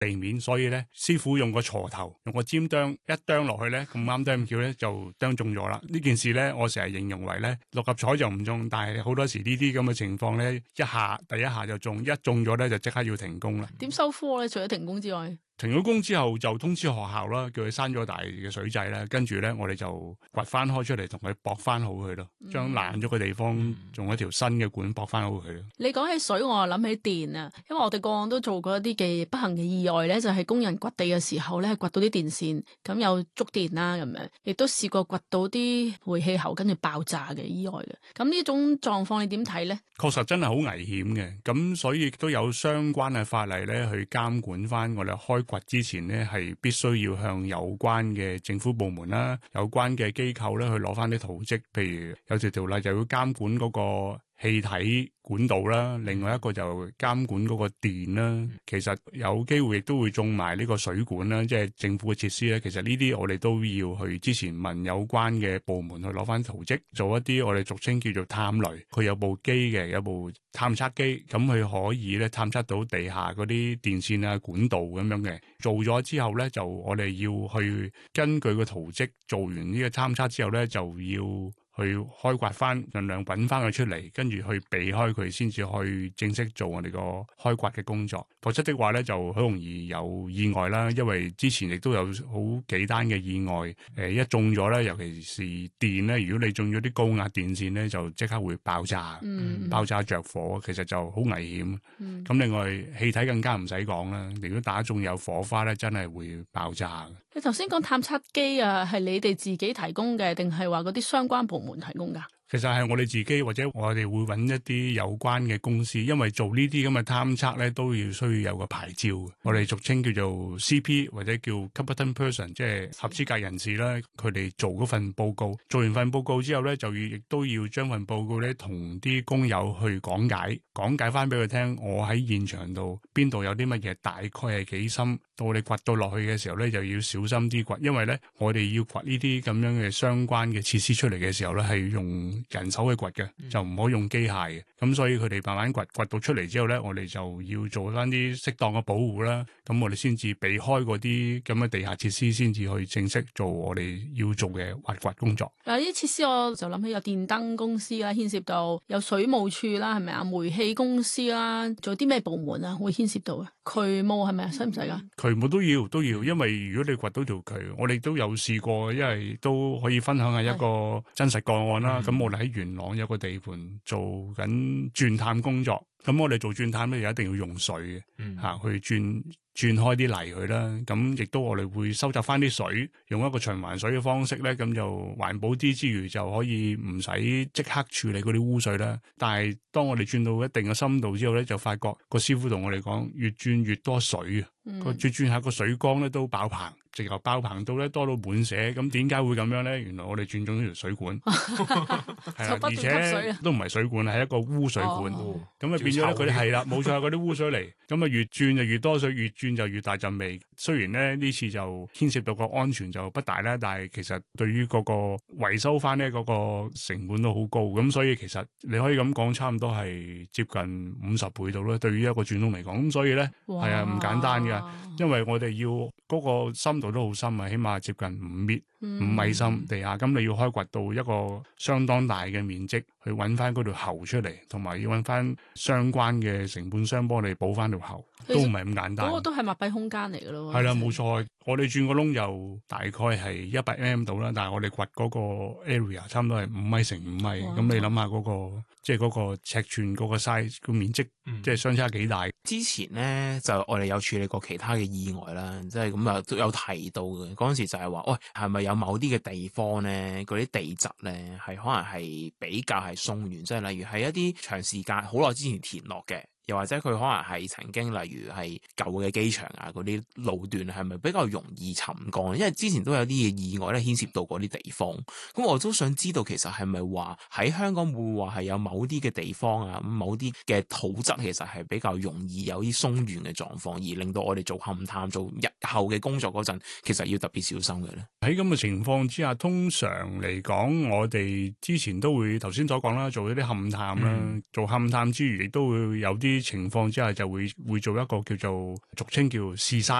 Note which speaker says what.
Speaker 1: 地面，所以咧師傅用個鋤頭，用個尖釘一釘落去咧，咁啱釘咁巧咧就釘中咗啦。呢件事咧，我成日形容為咧六合彩就唔中，但係好多時呢啲咁嘅情況咧，第一下就中，一中咗咧就即刻要停工啦。
Speaker 2: 點收科咧？除咗停工之外？
Speaker 1: 停咗工之後就通知學校啦，叫佢閂咗大嘅水掣啦，跟住咧我哋就掘翻開出嚟，同佢駁翻好佢咯，將爛咗嘅地方用一條新嘅管駁翻好佢咯。
Speaker 2: 你講起水，我又諗起電啊，因為我哋個案都做過一啲嘅不幸嘅意外咧，就係工人掘地嘅時候咧，掘到啲電線，咁有觸電啦咁樣，亦都試過掘到啲煤氣喉跟住爆炸嘅意外嘅。咁呢種狀況你點睇咧？
Speaker 1: 確實真係好危險嘅，咁所以亦都有相關嘅法例咧去監管翻我哋開掘之前呢，係必須要向有關嘅政府部門啦、有關嘅機構咧去攞翻啲圖則，譬如有條例就要監管嗰個氣體管道啦，另外一個就監管嗰個電啦。其實有機會亦都會中埋呢個水管啦，即係政府嘅設施咧。其實呢啲我哋都要去之前問有關嘅部門去攞翻圖則，做一啲我哋俗稱叫做探雷。佢有部機嘅，有部探測機，咁佢可以咧探測到地下嗰啲電線啊、管道咁樣嘅。做咗之後咧，就我哋要去根據個圖則做完呢個探測之後咧，就要去開掘翻，盡量揾翻佢出嚟，跟住去避開佢，先至去正式做我哋個開掘嘅工作。否則的話咧，就好容易有意外啦。因為之前亦都有好幾單嘅意外，一中咗咧，尤其是電咧，如果你中咗啲高壓電線咧，就即刻會爆炸，爆炸着火，其實就好危險。咁另外氣體更加唔使講啦，如果打中有火花咧，真係會爆炸。
Speaker 2: 你頭先講探測機啊，係你哋自己提供嘅，定係話嗰啲相關部門提供㗎？
Speaker 1: 其實係我哋自己，或者我哋會揾一啲有關嘅公司，因為做呢啲咁嘅探測咧，都要需要有個牌照。我哋俗稱叫做 CP 或者叫 competent person， 即係合資格人士啦。佢哋做嗰份報告，做完份報告之後咧，就亦都要將份報告咧同啲工友去講解翻俾佢聽。我喺現場度邊度有啲乜嘢，大概係幾深。到我哋掘到落去嘅時候咧，就要小心啲掘，因為咧我哋要掘呢啲咁樣嘅相關嘅設施出嚟嘅時候咧，係用人手去掘嘅，就唔可以用機械嘅。咁所以佢哋慢慢掘到出嚟之後咧，我哋就要做翻啲適當嘅保護啦。咁我哋先至避開嗰啲咁嘅地下設施，先至去正式做我哋要做嘅挖掘工作。
Speaker 2: 嗱，呢啲設施我就諗起有電燈公司啦，牽涉到有水務處啦，係咪啊？煤氣公司啦，仲有啲咩部門啊會牽涉到啊？渠務係咪啊？使唔使噶？
Speaker 1: 渠務都要，因為如果你掘到條渠，我哋都有試過，因為都可以分享下一個真實個案啦。咁我哋喺元朗有個地盤做緊鑽探工作，咁我哋做鑽探咧，一定要用水嘅，去轉開啲泥佢啦。咁亦都我哋會收集翻啲水，用一個循環水嘅方式咧，咁就環保啲之餘，就可以唔使即刻處理嗰啲污水啦。但係當我哋轉到一定嘅深度之後咧，就發覺個師傅同我哋講，越轉越多水啊！轉下個水缸咧都爆棚，直頭爆棚到咧多到滿瀉。咁點解會咁樣咧？原來我哋轉中咗條水管，係啦，而且都唔係水管，係一個污水管。咁啊變咗咧，佢哋係啦，冇錯，嗰啲污水嚟。咁啊越轉就越多水，越轉就越大陣味。雖然咧呢次就牽涉到個安全就不大啦，但係其實對於嗰個維修翻咧嗰個成本都好高。咁所以其實你可以咁講，差唔多係接近50倍度啦。對於一個鑽窿嚟講，咁所以咧係啊唔簡單嘅。因為我哋要嗰個深度都好深啊，起碼接近5米深地下，咁你要開掘到一個相當大嘅面積去揾翻嗰條喉出嚟，同埋要揾翻相關嘅承判商幫你補翻條喉，都唔係咁簡單。
Speaker 2: 嗰個都係密閉空間嚟㗎咯。
Speaker 1: 係啦，冇錯。我哋轉個窿又大概係100mm 度啦，但係我哋掘嗰個 area 差唔多係5米乘5米，咁你諗下嗰個即係嗰個尺寸嗰個 size 個面積，即係相差幾大。
Speaker 3: 之前咧就我哋有處理過其他嘅意外啦，即係咁啊都有提到嘅。嗰陣時就係話，喂，係咪有某啲嘅地方咧，嗰啲地質咧係可能係比較係鬆軟，即係例如係一啲長時間好耐之前填落嘅。又或者佢可能係曾經，例如係舊嘅機場啊，嗰啲路段係咪比較容易沉降？因為之前都有啲嘅意外咧牽涉到嗰啲地方，咁我都想知道其實係咪話喺香港會話係有某啲嘅地方啊，某啲嘅土質其實係比較容易有啲鬆軟嘅狀況，而令到我哋做勘探做日後嘅工作嗰陣，其實要特別小心嘅咧？
Speaker 1: 喺咁嘅情況之下，通常嚟講，我哋之前都會頭先所講啦，做一啲勘探啦，做勘探之餘，亦都會有啲情況之下就會做一個叫做俗稱叫試沙